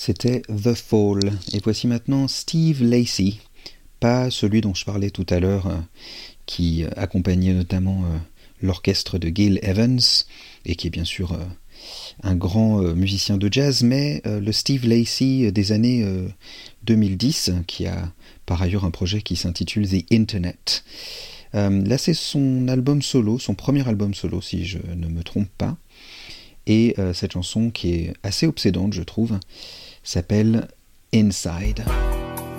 C'était The Fall. Et voici maintenant Steve Lacy, pas celui dont je parlais tout à l'heure, qui accompagnait notamment l'orchestre de Gil Evans, et qui est bien sûr un grand musicien de jazz, mais le Steve Lacy des années 2010, qui a par ailleurs un projet qui s'intitule The Internet. Là, c'est son album solo, son premier album solo, si je ne me trompe pas. Et cette chanson, qui est assez obsédante, je trouve, s'appelle Inside.